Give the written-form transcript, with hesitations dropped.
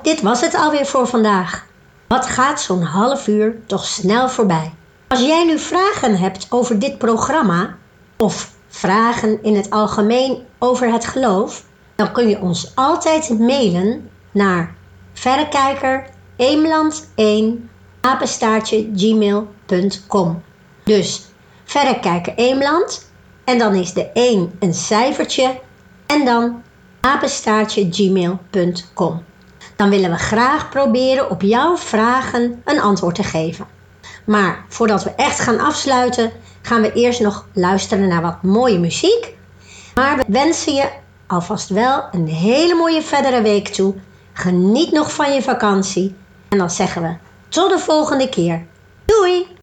Ook dit was het alweer voor vandaag. Wat gaat zo'n half uur toch snel voorbij. Als jij nu vragen hebt over dit programma of vragen in het algemeen over het geloof, dan kun je ons altijd mailen naar verrekijker1@gmail.com. Dus verrekijker1 en dan is de 1 een cijfertje en dan @gmail.com. Dan willen we graag proberen op jouw vragen een antwoord te geven. Maar voordat we echt gaan afsluiten, gaan we eerst nog luisteren naar wat mooie muziek. Maar we wensen je alvast wel een hele mooie verdere week toe. Geniet nog van je vakantie. En dan zeggen we tot de volgende keer. Doei!